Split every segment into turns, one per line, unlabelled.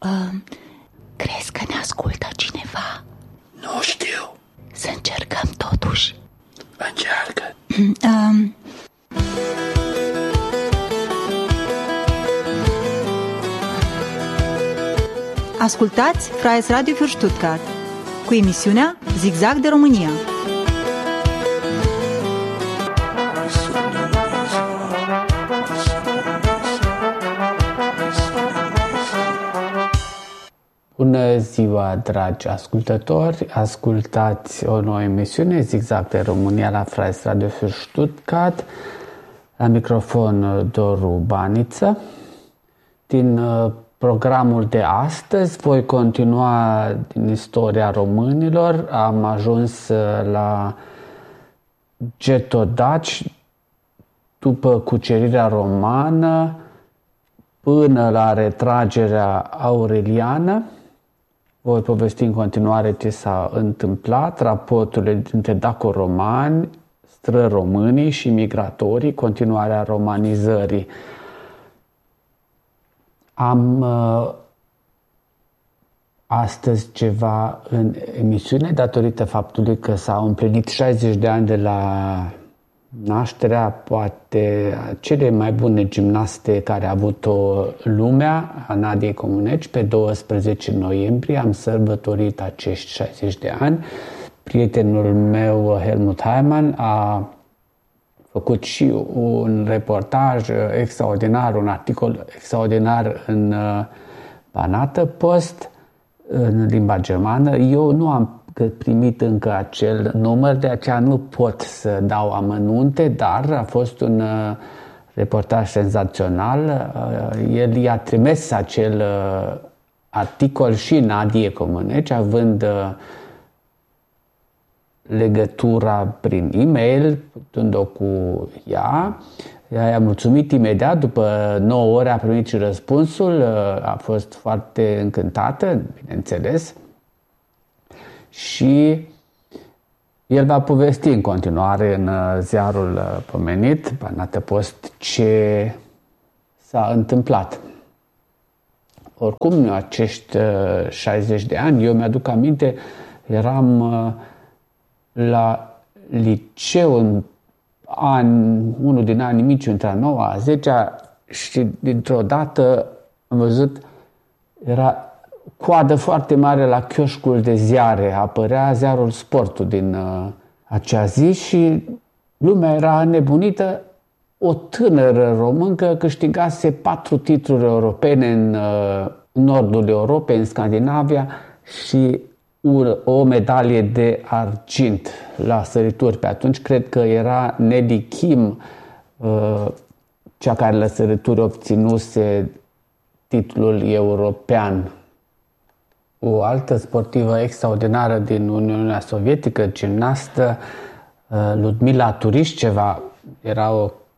Crezi că ne ascultă cineva?
Nu știu.
Să încercăm totuși.
Încearcă.
Ascultați Freies Radio für Stuttgart cu emisiunea Zigzag de România.
Bună ziua, dragi ascultători! Ascultați o nouă emisiune Zigzag de România la Freies Radio für Stuttgart. La microfon Doru Baniță. Din programul de astăzi voi continua din istoria românilor. Am ajuns la Getodaci după cucerirea romană până la retragerea aureliană. Voi povesti în continuare ce s-a întâmplat, raporturile dintre daco-romani, stră-românii și migratorii, continuarea romanizării. Am astăzi ceva în emisiune datorită faptului că s-au împlinit 60 de ani de la nașterea poate cele mai bune gimnaste care a avut-o lumea, a Nadiei Comaneci. Pe 12 noiembrie am sărbătorit acești 60 de ani. Prietenul meu, Helmut Heimann, a făcut și un reportaj extraordinar, un articol extraordinar în Banată Post, în limba germană. Eu nu am primit încă acel număr, de aceea nu pot să dau amănunte, dar a fost un reportaj senzațional. El i-a trimis acel articol și Nadiei Comaneci, având legătura prin e-mail, putând-o cu ea. I-a mulțumit imediat, după 9 ore a primit și răspunsul, a fost foarte încântată, bineînțeles. Și el va povesti în continuare în ziarul pomenit, Banată Post, ce s-a întâmplat. Oricum, acești 60 de ani, eu mi-aduc aminte, eram la liceu în unul din anii mici, între a 9-a, a 10-a, și dintr-o dată am văzut, era coadă foarte mare la chioșcul de ziare. Apărea ziarul Sportul din acea zi și lumea era nebunită. O tânără româncă câștigase 4 titluri europene în nordul Europei, în Scandinavia, și o medalie de argint la sărituri. Pe atunci cred că era Nelly Kim, cea care la sărituri obținuse titlul european. O altă sportivă extraordinară din Uniunea Sovietică, gimnastă, Ludmila Turișceva, era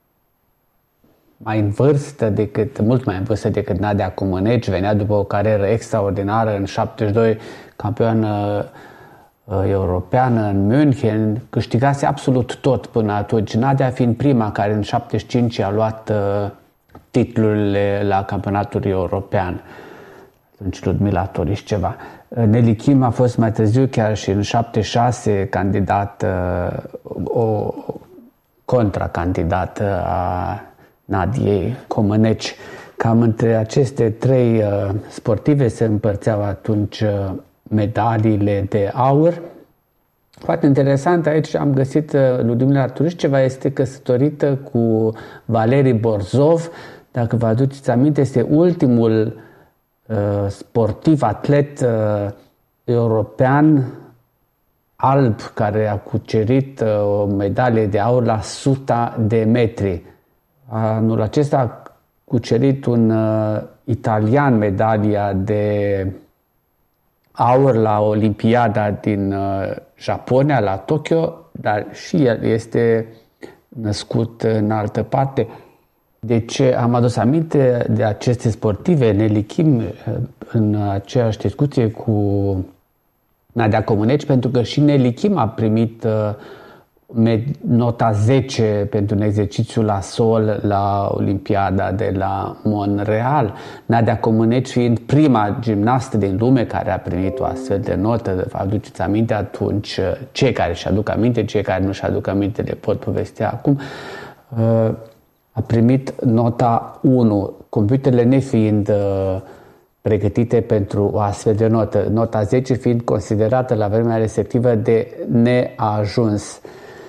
mult mai în vârstă decât Nadia Comaneci, venea după o carieră extraordinară în 72, campioană europeană în München, câștigase absolut tot până atunci, Nadia fiind prima care în 75 a luat titlurile la campionatul european. Atunci Ludmila Turișceva. Nelly Kim a fost mai târziu, chiar și în 76, candidată, o contracandidată a Nadiei Comaneci. Cam între aceste 3 sportive se împărțeau atunci medaliile de aur. Foarte interesant, aici am găsit Ludmila Turișceva este căsătorită cu Valeri Borzov. Dacă vă aduceți aminte, este ultimul sportiv, atlet european alb care a cucerit o medalie de aur la 100 de metri. Anul acesta a cucerit un italian medalia de aur la Olimpiada din Japonia, la Tokyo, dar și el este născut în altă parte. Deci am adus aminte de aceste sportive, Nelly Kim, în aceeași discuție cu Nadia Comaneci, pentru că și Nelly Kim a primit nota 10 pentru un exercițiu la sol la Olimpiada de la Montreal. Nadia Comăneci fiind prima gimnastă din lume care a primit o astfel de notă. Aduceți aminte atunci, cei care își aduc aminte, cei care nu își aduc aminte le pot povesti acum. A primit nota 1, computerele nefiind pregătite pentru o astfel de notă. Nota 10 fiind considerată la vremea respectivă de neajuns.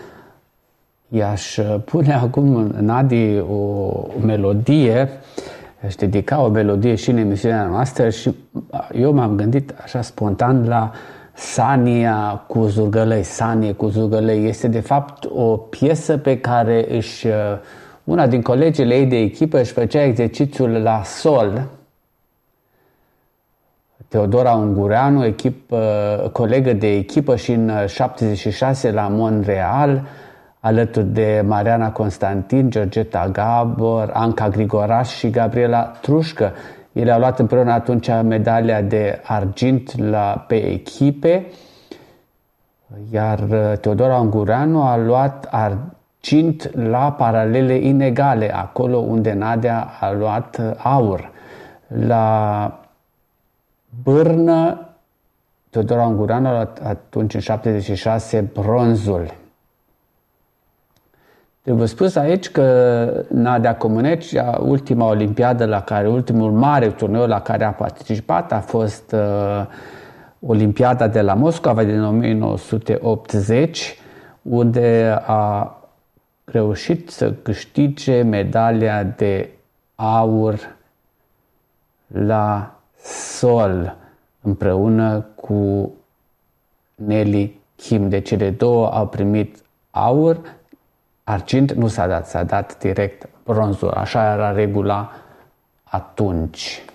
I-aș pune acum, Nadi, o melodie, aș dedica o melodie și în emisiunea noastră și eu m-am gândit așa spontan la Sania cu Zurgălăi. Sanie cu Zurgălăi este de fapt o piesă pe care una din colegele ei de echipă își făcea exercițiul la sol. Teodora Ungureanu, colegă de echipă și în 76 la Montreal, alături de Mariana Constantin, Georgeta Gabor, Anca Grigoraș și Gabriela Trușcă. Ele au luat împreună atunci medalia de argint pe echipe, iar Teodora Ungureanu a luat argint la paralele inegale, acolo unde Nadia a luat aur. La bârnă, Teodora Ungureanu a luat atunci în 76 bronzul. Trebuie spus aici că Nadia Comăneci, ultima olimpiadă ultimul mare turneu la care a participat a fost Olimpiada de la Moscova din 1980, unde a reușit să câștige medalia de aur la sol împreună cu Nelly Kim. De cele două au primit aur. Argint nu s-a dat direct bronzul. Așa era regula atunci.